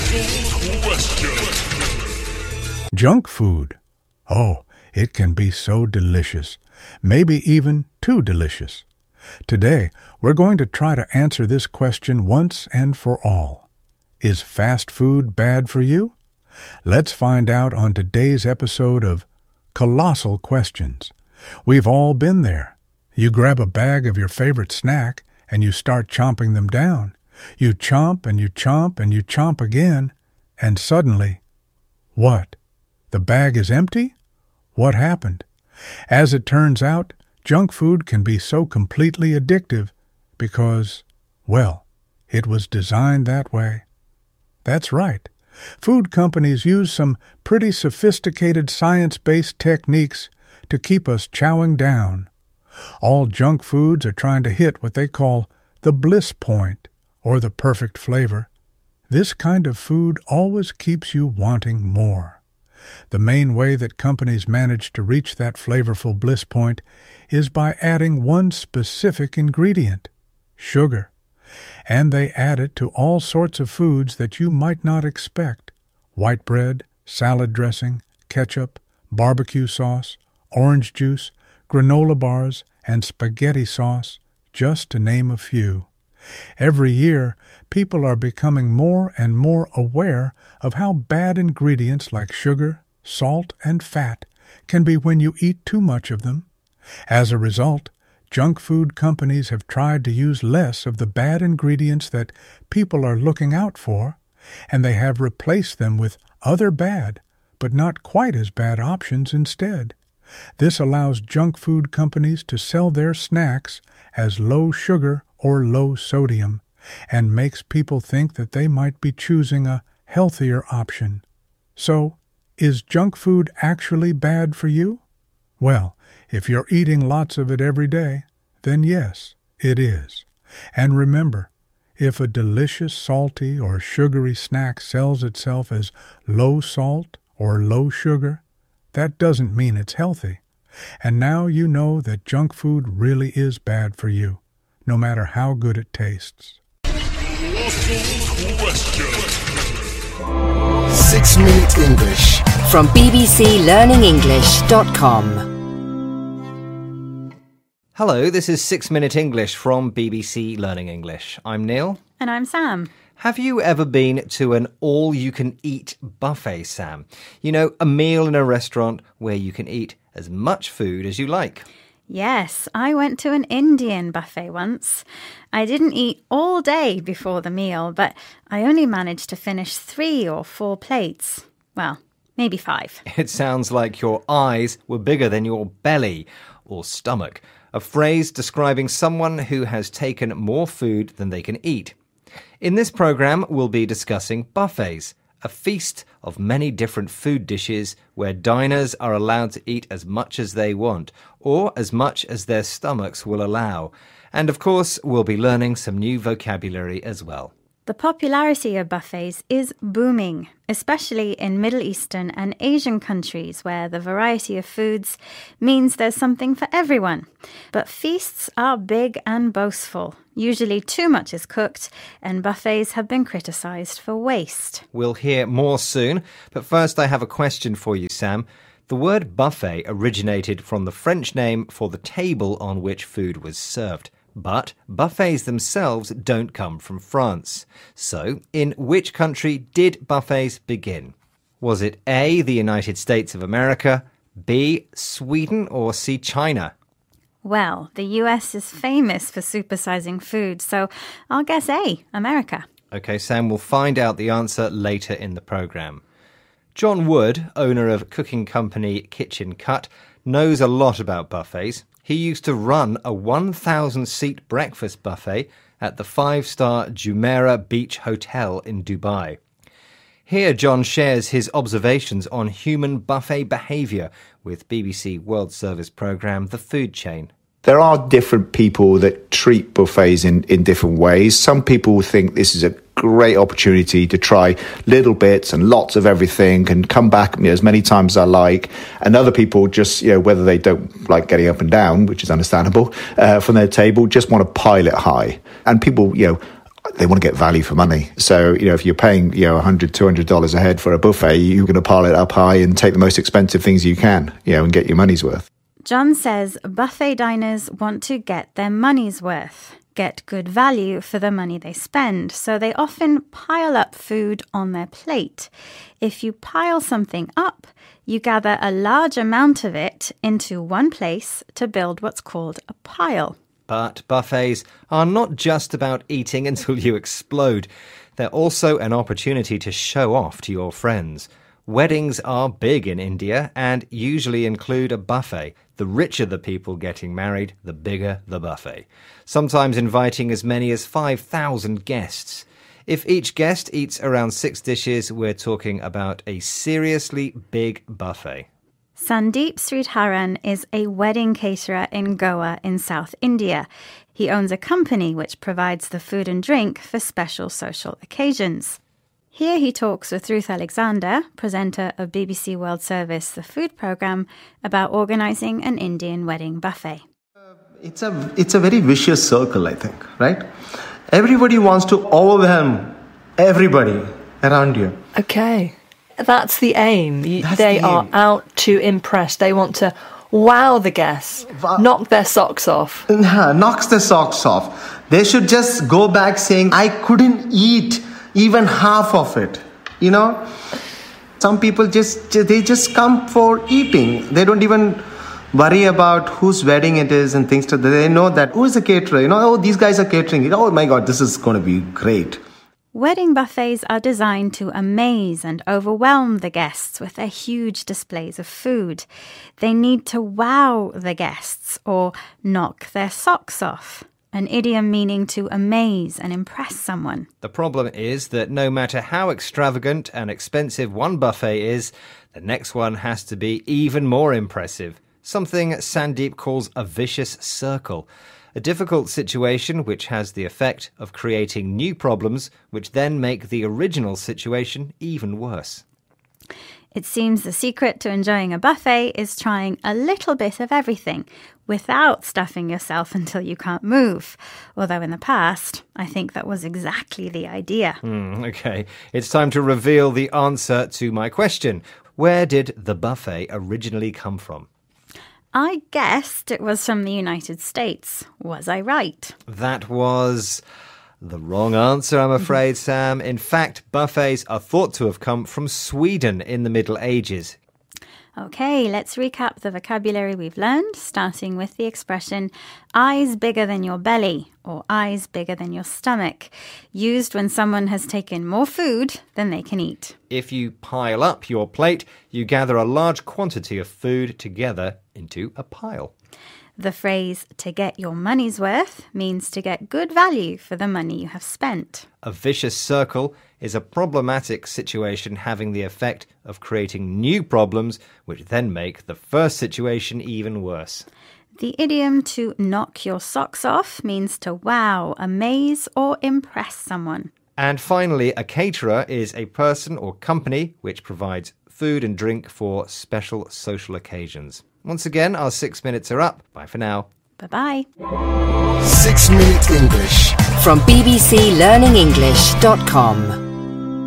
Junk food. Oh, it can be so delicious, maybe even too delicious. Today, we're going to try to answer this question once and for all. Is fast food bad for you? Let's find out on today's episode of Colossal Questions. We've all been there. You grab a bag of your favorite snack and you start chomping them down. You chomp and you chomp and you chomp again, and suddenly, what? The bag is empty? What happened? As it turns out, junk food can be so completely addictive because, well, it was designed that way. That's right. Food companies use some pretty sophisticated science-based techniques to keep us chowing down. All junk foods are trying to hit what they call the bliss point, or the perfect flavor. This kind of food always keeps you wanting more. The main way that companies manage to reach that flavorful bliss point is by adding one specific ingredient, sugar. And they add it to all sorts of foods that you might not expect: white bread, salad dressing, ketchup, barbecue sauce, orange juice, granola bars, and spaghetti sauce, just to name a few. Every year, people are becoming more and more aware of how bad ingredients like sugar, salt, and fat can be when you eat too much of them. As a result, junk food companies have tried to use less of the bad ingredients that people are looking out for, and they have replaced them with other bad, but not quite as bad options instead. This allows junk food companies to sell their snacks as low sugar or low sodium, and makes people think that they might be choosing a healthier option. So, is junk food actually bad for you? Well, if you're eating lots of it every day, then yes, it is. And remember, if a delicious salty or sugary snack sells itself as low salt or low sugar, that doesn't mean it's healthy. And now you know that junk food really is bad for you, no matter how good it tastes. 6 Minute English from bbclearningenglish.com. Hello, this is 6 Minute English from BBC Learning English. I'm Neil. And I'm Sam. Have you ever been to an all-you-can-eat buffet, Sam? You know, a meal in a restaurant where you can eat as much food as you like. Yes, I went to an Indian buffet once. I didn't eat all day before the meal, but I only managed to finish 3 or 4 plates. Well, maybe 5. It sounds like your eyes were bigger than your belly or stomach, a phrase describing someone who has taken more food than they can eat. In this programme, we'll be discussing buffets, a feast of many different food dishes where diners are allowed to eat as much as they want, or as much as their stomachs will allow. And of course, we'll be learning some new vocabulary as well. The popularity of buffets is booming, especially in Middle Eastern and Asian countries where the variety of foods means there's something for everyone. But feasts are big and boastful. Usually too much is cooked, and buffets have been criticised for waste. We'll hear more soon, but first I have a question for you, Sam. The word buffet originated from the French name for the table on which food was served. But buffets themselves don't come from France. So, in which country did buffets begin? Was it A, the United States of America, B, Sweden, or C, China? Well, the US is famous for supersizing food, so I'll guess A, America. OK, Sam, we'll find out the answer later in the programme. John Wood, owner of cooking company Kitchen Cut, knows a lot about buffets. He used to run a 1,000-seat breakfast buffet at the 5-star Jumeirah Beach Hotel in Dubai. Here, John shares his observations on human buffet behaviour with BBC World Service programme The Food Chain. There are different people that treat buffets in different ways. Some people think this is a great opportunity to try little bits and lots of everything and come back as many times as I like. And other people just, whether they don't like getting up and down, which is understandable, from their table, just want to pile it high. And people, they want to get value for money. So, if you're paying, $100, $200 a head for a buffet, you're going to pile it up high and take the most expensive things you can, and get your money's worth. John says buffet diners want to get their money's worth, get good value for the money they spend, so they often pile up food on their plate. If you pile something up, you gather a large amount of it into one place to build what's called a pile. But buffets are not just about eating until you explode. They're also an opportunity to show off to your friends. Weddings are big in India and usually include a buffet. The richer the people getting married, the bigger the buffet. Sometimes inviting as many as 5,000 guests. If each guest eats around 6 dishes, we're talking about a seriously big buffet. Sandeep Sridharan is a wedding caterer in Goa in South India. He owns a company which provides the food and drink for special social occasions. Here he talks with Ruth Alexander, presenter of BBC World Service The Food Programme, about organising an Indian wedding buffet. It's a very vicious circle, I think, right? Everybody wants to overwhelm everybody around you. Okay. That's the aim. That's they the are aim. out to impress. They want to wow the guests, knock their socks off. Knocks the socks off. They should just go back saying, I couldn't eat even half of it. Some people just come for eating. They don't even worry about whose wedding it is and things like that. They know that who is the caterer. These guys are catering. Oh my God, this is going to be great. Wedding buffets are designed to amaze and overwhelm the guests with their huge displays of food. They need to wow the guests or knock their socks off, an idiom meaning to amaze and impress someone. The problem is that no matter how extravagant and expensive one buffet is, the next one has to be even more impressive. Something Sandeep calls a vicious circle. A difficult situation which has the effect of creating new problems which then make the original situation even worse. It seems the secret to enjoying a buffet is trying a little bit of everything without stuffing yourself until you can't move. Although in the past, I think that was exactly the idea. Okay, it's time to reveal the answer to my question. Where did the buffet originally come from? I guessed it was from the United States. Was I right? That was the wrong answer, I'm afraid, Sam. In fact, buffets are thought to have come from Sweden in the Middle Ages. Okay, let's recap the vocabulary we've learned, starting with the expression eyes bigger than your belly or eyes bigger than your stomach, used when someone has taken more food than they can eat. If you pile up your plate, you gather a large quantity of food together into a pile. The phrase to get your money's worth means to get good value for the money you have spent. A vicious circle is a problematic situation having the effect of creating new problems which then make the first situation even worse. The idiom to knock your socks off means to wow, amaze or impress someone. And finally, a caterer is a person or company which provides food and drink for special social occasions. Once again, our 6 minutes are up. Bye for now. Bye-bye. 6 Minute English from bbclearningenglish.com.